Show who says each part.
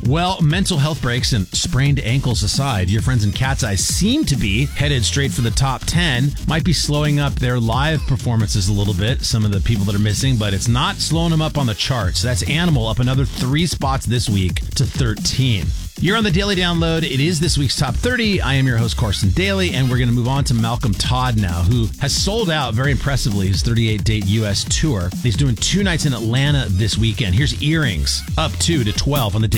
Speaker 1: Well, mental health breaks and sprained ankles aside, your friends in Cat's Eye seem to be headed straight for the top 10. Might be slowing up their live performances a little bit, some of the people that are missing, but it's not slowing them up on the charts. That's Animal up another 3 spots this week to 13. You're on the Daily Download. It is this week's Top 30. I am your host, Carson Daly, and we're going to move on to Malcolm Todd now, who has sold out very impressively his 38-date U.S. tour. He's doing 2 nights in Atlanta this weekend. Here's Earrings, up 2 to 12 on the